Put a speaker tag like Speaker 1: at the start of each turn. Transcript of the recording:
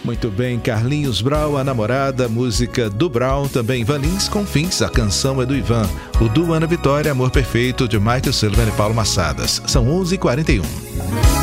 Speaker 1: Muito bem, Carlinhos Brau, A Namorada, música do Brau, também Ivan Lins, Confins, a canção é do Ivan. O do Ana Vitória, Amor Perfeito, de Michael Sullivan e Paulo Massadas. São 11h41.